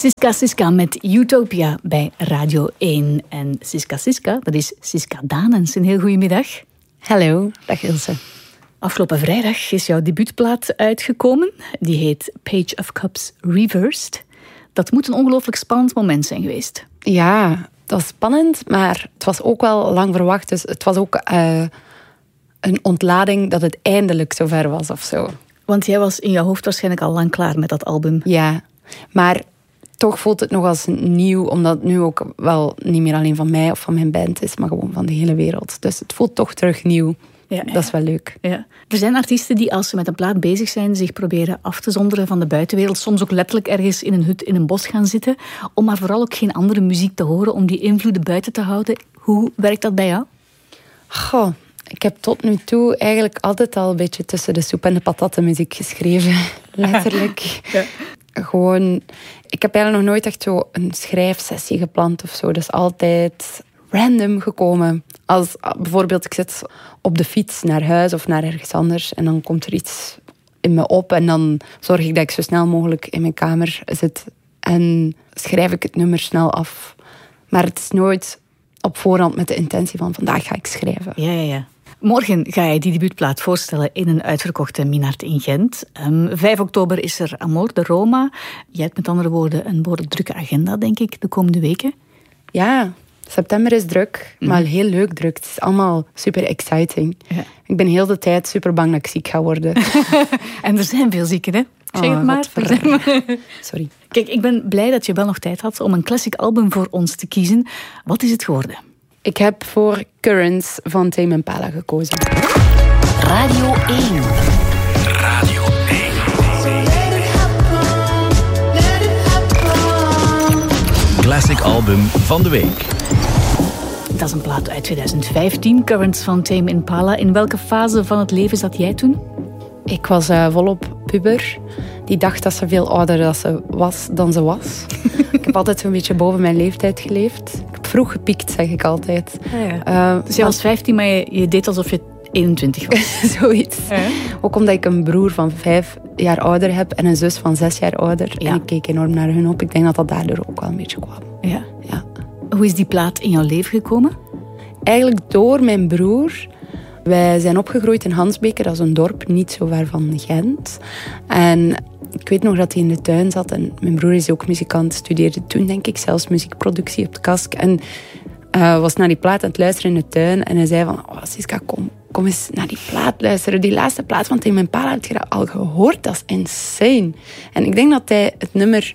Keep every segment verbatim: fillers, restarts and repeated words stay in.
Siska Siska met Utopia bij Radio één. En Siska Siska, dat is Siska Danens. Een heel goede middag. Hallo, dag Ilse. Afgelopen vrijdag is jouw debuutplaat uitgekomen. Die heet Page of Cups Reversed. Dat moet een ongelooflijk spannend moment zijn geweest. Ja, dat was spannend, maar het was ook wel lang verwacht. Dus het was ook uh, een ontlading dat het eindelijk zover was of zo. Want jij was in jouw hoofd waarschijnlijk al lang klaar met dat album. Ja, maar toch voelt het nog als nieuw, omdat het nu ook wel niet meer alleen van mij of van mijn band is, maar gewoon van de hele wereld. Dus het voelt toch terug nieuw. Ja, dat is wel leuk. Ja. Er zijn artiesten die als ze met een plaat bezig zijn zich proberen af te zonderen van de buitenwereld. Soms ook letterlijk ergens in een hut in een bos gaan zitten. Om maar vooral ook geen andere muziek te horen. Om die invloeden buiten te houden. Hoe werkt dat bij jou? Goh, ik heb tot nu toe eigenlijk altijd al een beetje tussen de soep en de patatten muziek geschreven. Letterlijk. Ja. Gewoon, ik heb eigenlijk nog nooit echt zo een schrijfsessie gepland of zo. Dat is altijd random gekomen. Als bijvoorbeeld ik zit op de fiets naar huis of naar ergens anders en dan komt er iets in me op en dan zorg ik dat ik zo snel mogelijk in mijn kamer zit en schrijf ik het nummer snel af. Maar het is nooit op voorhand met de intentie van vandaag ga ik schrijven. Ja, ja, ja. Morgen ga je die debuutplaat voorstellen in een uitverkochte Minard in Gent. Um, vijf oktober is er Amor de Roma. Je hebt met andere woorden een behoorlijk drukke agenda, denk ik, de komende weken. Ja, september is druk, maar mm. heel leuk druk. Het is allemaal super exciting. Ja. Ik ben heel de tijd super bang dat ik ziek ga worden. En er zijn veel zieken, hè? Zeg het oh, maar. Sorry. Kijk, ik ben blij dat je wel nog tijd had om een classic album voor ons te kiezen. Wat is het geworden? Ik heb voor Currents van Tame Impala gekozen. Radio één. Radio één. Classic album van de week. Dat is een plaat uit twintig vijftien, Currents van Tame Impala. In welke fase van het leven zat jij toen? Ik was uh, volop puber. Die dacht dat ze veel ouder dat ze was dan ze was. Ik heb altijd zo'n beetje boven mijn leeftijd geleefd. Ik heb vroeg gepiekt, zeg ik altijd. Ah, ja. uh, dus jij was vijftien, maar je, je deed alsof je eenentwintig was. Zoiets. Ja. Ook omdat ik een broer van vijf jaar ouder heb en een zus van zes jaar ouder. Ja. En ik keek enorm naar hun op. Ik denk dat dat daardoor ook wel een beetje kwam. Ja. Ja. Hoe is die plaat in jouw leven gekomen? Eigenlijk door mijn broer. Wij zijn opgegroeid in Hansbeke, dat is een dorp niet zo ver van Gent. En ik weet nog dat hij in de tuin zat en mijn broer is ook muzikant, studeerde toen denk ik zelfs muziekproductie op de Kask. En uh, was naar die plaat aan het luisteren in de tuin en hij zei van, oh Siska, kom, kom eens naar die plaat luisteren. Die laatste plaat van Tame Impala, heb je dat al gehoord? Dat is insane. En ik denk dat hij het nummer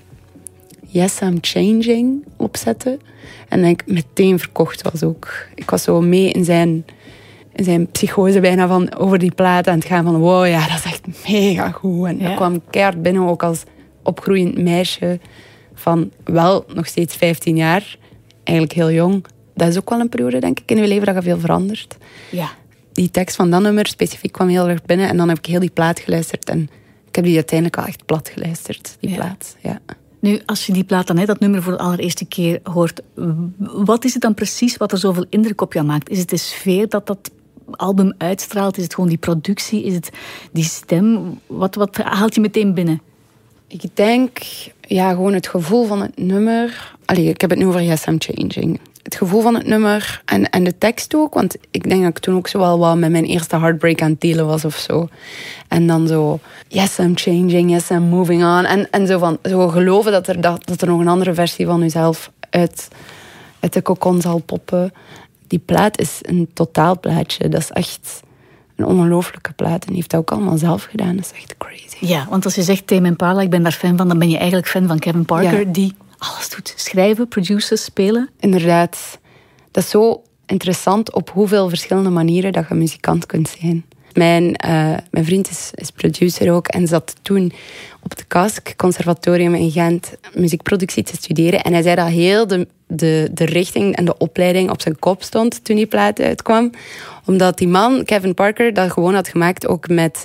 Yes, I'm Changing opzette. En dat ik meteen verkocht was ook. Ik was zo mee in zijn... in zijn psychose bijna van over die plaat aan het gaan van wow, ja, dat is echt mega goed. En ja. Dat kwam keihard binnen ook als opgroeiend meisje van wel nog steeds vijftien jaar. Eigenlijk heel jong. Dat is ook wel een periode, denk ik, in je leven dat je veel verandert. Ja. Die tekst van dat nummer specifiek kwam heel erg binnen en dan heb ik heel die plaat geluisterd en ik heb die uiteindelijk wel echt plat geluisterd, die ja. plaat. Ja. Nu, als je die plaat dan, hè, dat nummer voor de allereerste keer hoort, wat is het dan precies wat er zoveel indruk op jou maakt? Is het de sfeer dat dat album uitstraalt? Is het gewoon die productie? Is het die stem? Wat, wat haalt je meteen binnen? Ik denk, ja, gewoon het gevoel van het nummer. Allee, ik heb het nu over Yes, I'm Changing. Het gevoel van het nummer en, en de tekst ook. Want ik denk dat ik toen ook zo wel wat met mijn eerste heartbreak aan het delen was of zo. En dan zo, yes, I'm changing, yes, I'm moving on. En, en zo van, zo geloven dat er, dat, dat er nog een andere versie van jezelf uit, uit de cocon zal poppen. Die plaat is een totaalplaatje. Dat is echt een ongelooflijke plaat. En die heeft dat ook allemaal zelf gedaan. Dat is echt crazy. Ja, want als je zegt Tame Impala, ik ben daar fan van, dan ben je eigenlijk fan van Kevin Parker, ja. Die alles doet. Schrijven, produceren, spelen. Inderdaad. Dat is zo interessant op hoeveel verschillende manieren dat je muzikant kunt zijn. Mijn, uh, mijn vriend is, is producer ook en zat toen op de Kask, conservatorium in Gent, muziekproductie te studeren. En hij zei dat heel de, de, de richting en de opleiding op zijn kop stond toen die plaat uitkwam. Omdat die man, Kevin Parker, dat gewoon had gemaakt ook met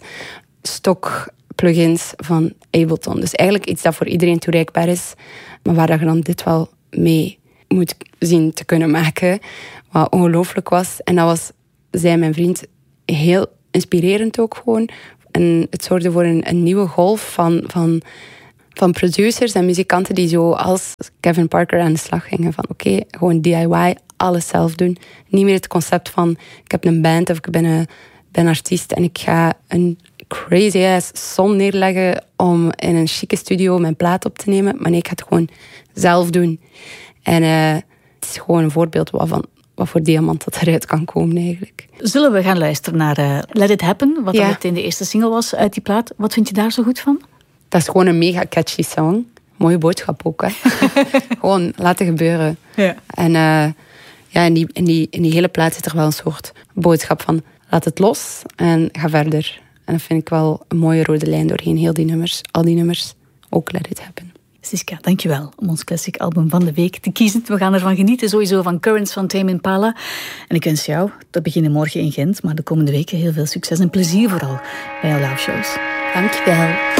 stock plugins van Ableton. Dus eigenlijk iets dat voor iedereen toereikbaar is, maar waar je dan dit wel mee moet zien te kunnen maken. Wat ongelooflijk was. En dat was, zei mijn vriend, heel inspirerend ook gewoon. En het zorgde voor een, een nieuwe golf van, van van producers en muzikanten die zo als Kevin Parker aan de slag gingen. Van oké, okay, gewoon D I Y, alles zelf doen. Niet meer het concept van ik heb een band of ik ben een, ben artiest en ik ga een crazy ass som neerleggen om in een chique studio mijn plaat op te nemen. Maar nee, ik ga het gewoon zelf doen. En uh, het is gewoon een voorbeeld van wat voor diamant dat eruit kan komen eigenlijk. Zullen we gaan luisteren naar uh, Let It Happen, wat ja. dan meteen de eerste single was uit die plaat. Wat vind je daar zo goed van? Dat is gewoon een mega catchy song. Mooie boodschap ook, hè. Gewoon laten gebeuren. Ja. En uh, ja, in, die, in, die, in die hele plaat zit er wel een soort boodschap van laat het los en ga verder. En dat vind ik wel een mooie rode lijn doorheen heel die nummers. Al die nummers, ook Let It Happen. Siska, dankjewel om ons Classic Album van de Week te kiezen. We gaan ervan genieten, sowieso van Currents van Tame Impala. En ik wens jou, te beginnen morgen in Gent, maar de komende weken heel veel succes en plezier vooral bij jouw live shows. Dankjewel.